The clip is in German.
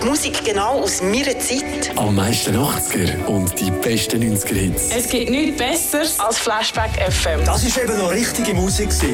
Musik genau aus meiner Zeit. Am meisten 80er und die besten 90er-Hits. Es gibt nichts Besseres als Flashback FM. Das war eben noch richtige Musik.